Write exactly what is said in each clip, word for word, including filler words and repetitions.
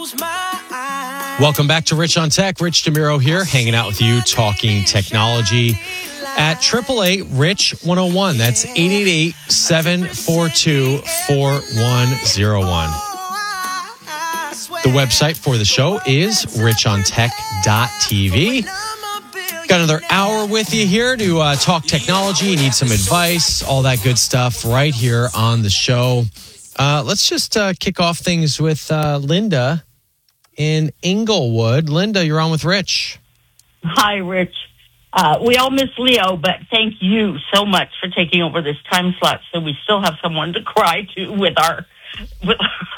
Welcome back to Rich on Tech. Rich DeMiro here, hanging out with you, talking technology at eight eight eight, rich one oh one. That's eight eight eight, seven four two, four one oh one. The website for the show is rich on tech dot t v. Got another hour with you here to uh, talk technology. You need some advice, all that good stuff right here on the show. Uh, let's just uh, kick off things with uh, Linda in Inglewood. Linda, you're on with Rich. Hi, Rich. Uh, we all miss Leo, but thank you so much for taking over this time slot so we still have someone to cry to with our with,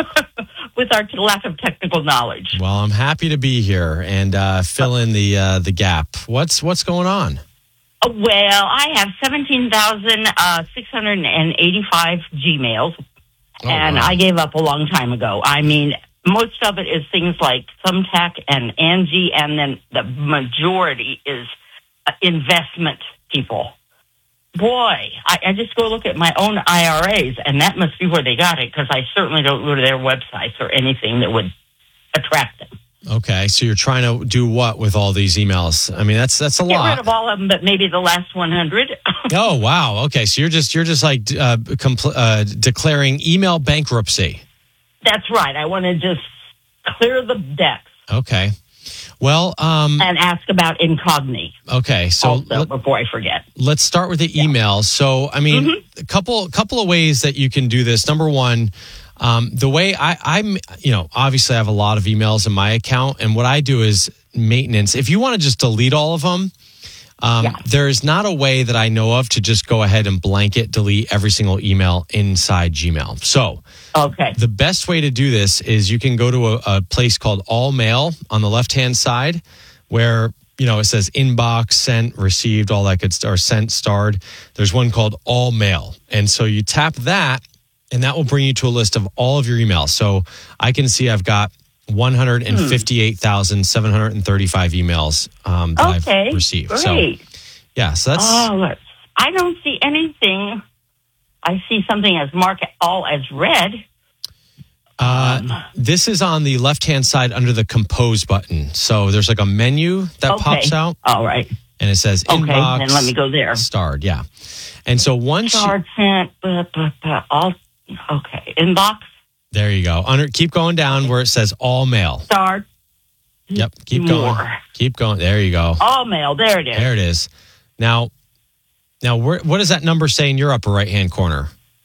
with our lack of technical knowledge. Well, I'm happy to be here and uh, fill in the uh, the gap. What's what's going on? Uh, well, I have seventeen thousand six hundred eighty-five Gmails, Oh, and wow. I gave up a long time ago. I mean, most of it is things like Thumbtack and Angie, and then the majority is uh, investment people. Boy, I, I just go look at my own I R As, and that must be where they got it, because I certainly don't go to their websites or anything that would attract them. Okay, so you're trying to do what with all these emails? I mean, that's that's a Get lot. rid of all of them, but maybe the last one hundred. Oh, wow. Okay, so you're just you're just like uh, compl- uh, declaring email bankruptcy. That's right. I want to just clear the decks. Okay. Well, um, and ask about Incogni. Okay, so also, let, before I forget, let's start with the emails. So, I mean, mm-hmm. a couple couple of ways that you can do this. Number one, um, the way I, I'm, you know, obviously I have a lot of emails in my account, and what I do is maintenance. If you want to just delete all of them, um, yeah. there is not a way that I know of to just go ahead and blanket delete every single email inside Gmail. So, okay, the best way to do this is you can go to a, a place called All Mail on the left-hand side, where you know it says inbox, sent, received, all that good stuff, or sent, starred. There's one called All Mail, and so you tap that, and that will bring you to a list of all of your emails. So I can see I've got one hundred fifty-eight thousand seven hundred thirty-five emails um, that okay, I've received. Great. So, yeah, so that's. Oh, I don't see anything. I see something as marked all as red. Uh, um, this is on the left-hand side under the Compose button. So there's like a menu that okay. pops out. All right. And it says okay, inbox. Then let me go there. Starred, yeah. And so once starred, you, sent, blah, blah, blah, all, okay, inbox. There you go. Under, keep going down where it says all mail. Starred. Yep, keep More. going. Keep going. There you go. All mail, there it is. There it is. Now, now where, what does that number say in your upper right-hand corner?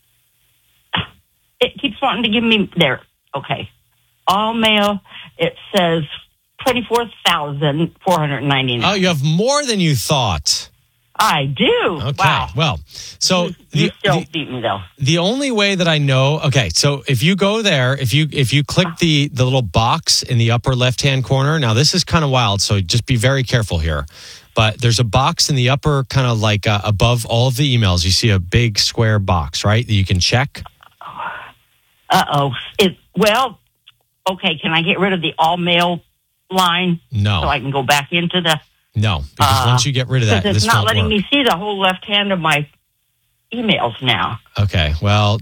It keeps wanting to give me there. Okay. All mail, it says twenty-four thousand four hundred ninety-nine. Oh, you have more than you thought. I do. Okay. Wow. Well, so you, the, you still the, beat me though. The only way that I know, okay, so if you go there, if you if you click the the little box in the upper left-hand corner, now this is kind of wild, so just be very careful here. But there's a box in the upper kind of like uh, above all of the emails. You see a big square box, right, that you can check? Uh-oh. It, well, okay, can I get rid of the all-mail line? No. So I can go back into the... No, because uh, once you get rid of that, it's this not won't letting work. me see the whole left hand of my emails now. Okay, well,